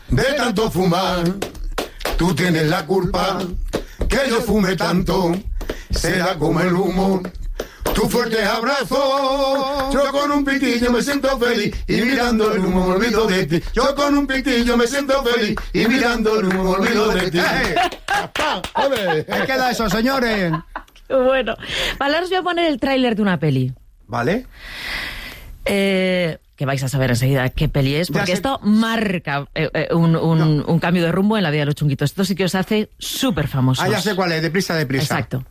De tanto fumar, tú tienes la culpa, que yo fume tanto, será como el humo. Tu fuerte abrazo, yo con un pitillo me siento feliz y mirando el humo me olvido de ti. Yo con un pitillo me siento feliz y mirando el humo me olvido de ti. ¿Qué queda eso, señores? Bueno, vale, ahora os voy a poner el tráiler de una peli. ¿Vale? Que vais a saber enseguida qué peli es, porque esto marca un cambio de rumbo en la vida de los chunguitos. Esto sí que os hace súper famosos. Ah, ya sé cuál es, deprisa. Exacto.